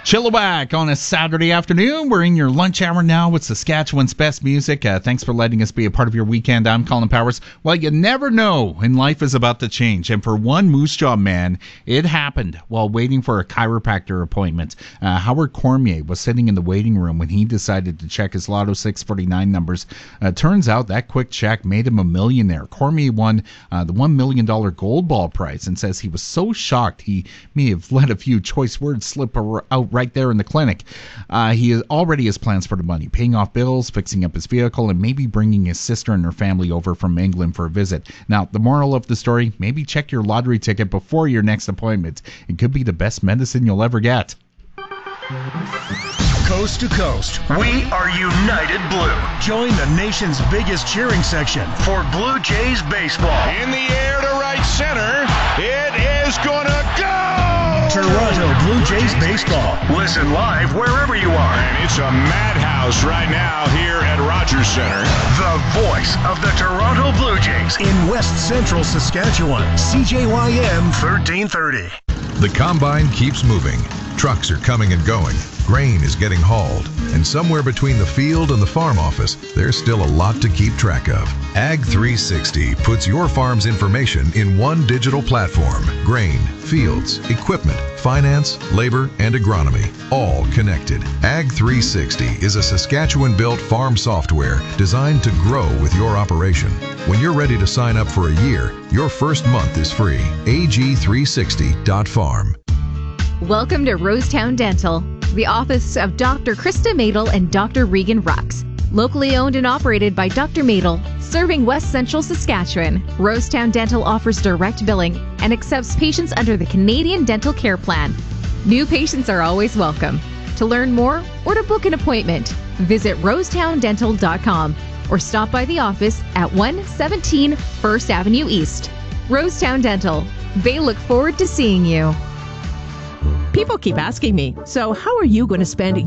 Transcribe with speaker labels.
Speaker 1: Chilliwack on a Saturday afternoon. We're in your lunch hour now with Saskatchewan's best music. Thanks for letting us be a part of your weekend. I'm Colin Powers. Well, you never know when life is about to change. And for one Moose Jaw man, it happened while waiting for a chiropractor appointment. Howard Cormier was sitting in the waiting room when he decided to check his Lotto 649 numbers. Turns out that quick check made him a millionaire. Cormier won the $1 million gold ball prize and says he was so shocked he may have let a few choice words slip out right there in the clinic. He already has plans for the money, paying off bills, fixing up his vehicle, and maybe bringing his sister and her family over from England for a visit. Now, the moral of the story, maybe check your lottery ticket before your next appointment. It could be the best medicine you'll ever get.
Speaker 2: Coast to coast, we are United Blue. Join the nation's biggest cheering section for Blue Jays baseball.
Speaker 3: In the air to right center, it is gonna go!
Speaker 2: Toronto Blue Jays baseball. Listen live wherever you are.
Speaker 3: And it's a madhouse right now here at Rogers Center.
Speaker 2: The voice of the Toronto Blue Jays in West Central Saskatchewan. CJYM 1330.
Speaker 4: The combine keeps moving. Trucks are coming and going. Grain is getting hauled. And somewhere between the field and the farm office, there's still a lot to keep track of. Ag 360 puts your farm's information in one digital platform. Grain, fields, equipment, finance, labor, and agronomy, all connected. Ag 360 is a Saskatchewan-built farm software designed to grow with your operation. When you're ready to sign up for a year, your first month is free. ag360.farm.
Speaker 5: Welcome to Rosetown Dental, the office of Dr. Krista Madel and Dr. Regan Rux. Locally owned and operated by Dr. Madel, serving West Central Saskatchewan, Rosetown Dental offers direct billing and accepts patients under the Canadian Dental Care Plan. New patients are always welcome. To learn more or to book an appointment, visit rosetowndental.com or stop by the office at 117 First Avenue East. Rosetown Dental. They look forward to seeing you.
Speaker 6: People keep asking me, so how are you going to spend